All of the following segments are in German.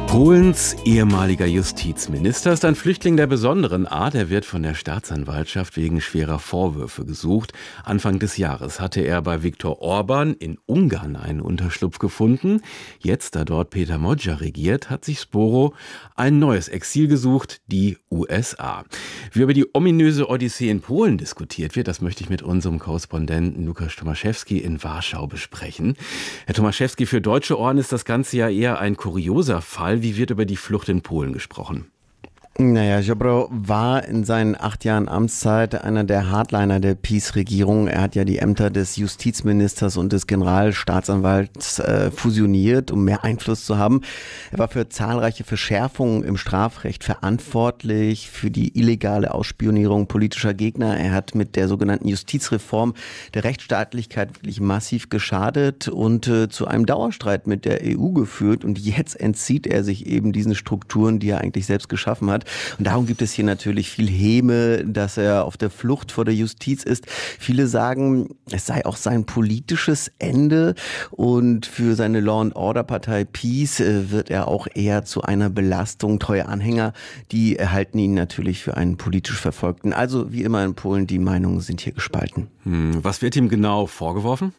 Polens ehemaliger Justizminister ist ein Flüchtling der besonderen Art. Er wird von der Staatsanwaltschaft wegen schwerer Vorwürfe gesucht. Anfang des Jahres hatte er bei Viktor Orban in Ungarn einen Unterschlupf gefunden. Jetzt, da dort Peter Modja regiert, hat sich Sporo ein neues Exil gesucht, die USA. Wie über die ominöse Odyssee in Polen diskutiert wird, das möchte ich mit unserem Korrespondenten Lukasz Tomaszewski in Warschau besprechen. Herr Tomaszewski, für deutsche Ohren ist das Ganze ja eher ein kurioser Fall. Wie wird über die Flucht in Polen gesprochen? Naja, Ziobro war in seinen 8 Jahren Amtszeit einer der Hardliner der PiS-Regierung. Er hat ja die Ämter des Justizministers und des Generalstaatsanwalts fusioniert, um mehr Einfluss zu haben. Er war für zahlreiche Verschärfungen im Strafrecht verantwortlich, für die illegale Ausspionierung politischer Gegner. Er hat mit der sogenannten Justizreform der Rechtsstaatlichkeit wirklich massiv geschadet und zu einem Dauerstreit mit der EU geführt. Und jetzt entzieht er sich eben diesen Strukturen, die er eigentlich selbst geschaffen hat. Und darum gibt es hier natürlich viel Häme, dass er auf der Flucht vor der Justiz ist. Viele sagen, es sei auch sein politisches Ende und für seine Law-and-Order-Partei PiS wird er auch eher zu einer Belastung. Treue Anhänger, die halten ihn natürlich für einen politisch Verfolgten. Also wie immer in Polen, die Meinungen sind hier gespalten. Was wird ihm genau vorgeworfen?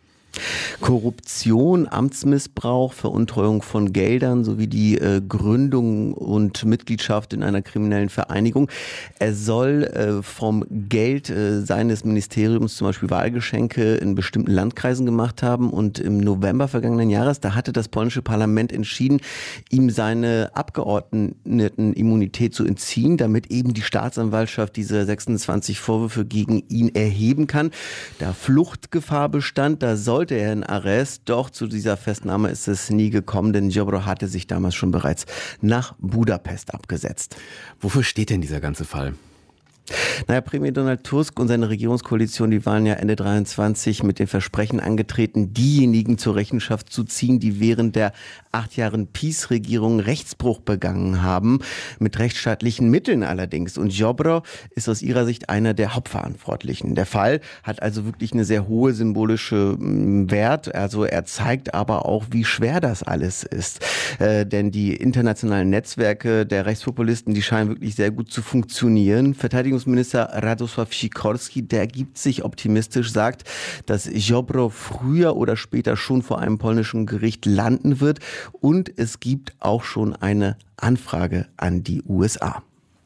Korruption, Amtsmissbrauch, Veruntreuung von Geldern sowie die Gründung und Mitgliedschaft in einer kriminellen Vereinigung. Er soll vom Geld seines Ministeriums zum Beispiel Wahlgeschenke in bestimmten Landkreisen gemacht haben. Und im November vergangenen Jahres, da hatte das polnische Parlament entschieden, ihm seine Abgeordnetenimmunität zu entziehen, damit eben die Staatsanwaltschaft diese 26 Vorwürfe gegen ihn erheben kann. Da Fluchtgefahr bestand, da sollte er in Arrest, doch zu dieser Festnahme ist es nie gekommen, denn Ziobro hatte sich damals schon bereits nach Budapest abgesetzt. Wofür steht denn dieser ganze Fall? Naja, Premier Donald Tusk und seine Regierungskoalition, die waren ja Ende 23 mit dem Versprechen angetreten, diejenigen zur Rechenschaft zu ziehen, die während der 8 Jahren PiS-Regierung Rechtsbruch begangen haben, mit rechtsstaatlichen Mitteln allerdings. Und Ziobro ist aus ihrer Sicht einer der Hauptverantwortlichen. Der Fall hat also wirklich eine sehr hohe symbolische Wert. Also er zeigt aber auch, wie schwer das alles ist. Denn die internationalen Netzwerke der Rechtspopulisten, die scheinen wirklich sehr gut zu funktionieren. Verteidigungsminister Radosław Sikorski, der gibt sich optimistisch, sagt, dass Ziobro früher oder später schon vor einem polnischen Gericht landen wird. Und es gibt auch schon eine Anfrage an die USA.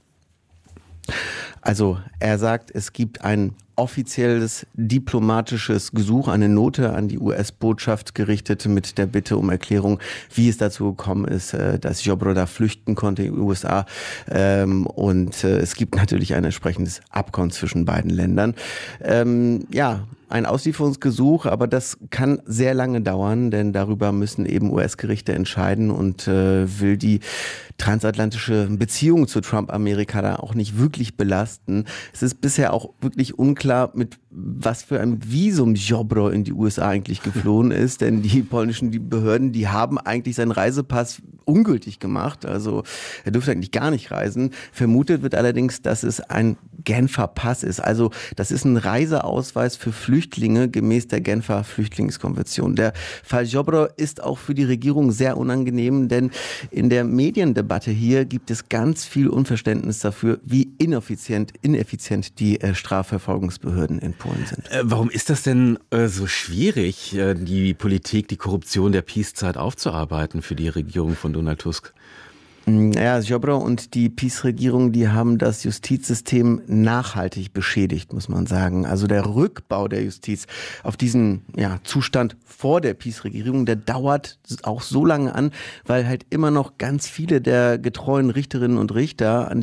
Also er sagt, es gibt ein offizielles diplomatisches Gesuch, eine Note an die US-Botschaft gerichtet mit der Bitte um Erklärung, wie es dazu gekommen ist, dass Ziobro da flüchten konnte in die USA. Und es gibt natürlich ein entsprechendes Abkommen zwischen beiden Ländern. Ein Auslieferungsgesuch, aber das kann sehr lange dauern, denn darüber müssen eben US-Gerichte entscheiden und will die transatlantische Beziehung zu Trump-Amerika da auch nicht wirklich belasten. Es ist bisher auch wirklich unklar, mit was für einem Visum Ziobro in die USA eigentlich geflohen ist, denn die polnischen Behörden, die haben eigentlich seinen Reisepass ungültig gemacht, also er dürfte eigentlich gar nicht reisen. Vermutet wird allerdings, dass es ein Genfer Pass ist, also das ist ein Reiseausweis für Flüchtlinge gemäß der Genfer Flüchtlingskonvention. Der Fall Ziobro ist auch für die Regierung sehr unangenehm, denn in der Mediendebatte hier gibt es ganz viel Unverständnis dafür, wie ineffizient die Strafverfolgungsbehörden in Polen sind. Warum ist das denn so schwierig, die Politik, die Korruption der PiS-Zeit aufzuarbeiten für die Regierung von Donald Tusk? Ja, Ziobro und die PiS-Regierung, die haben das Justizsystem nachhaltig beschädigt, muss man sagen. Also der Rückbau der Justiz auf diesen Zustand vor der PiS-Regierung, der dauert auch so lange an, weil halt immer noch ganz viele der getreuen Richterinnen und Richter an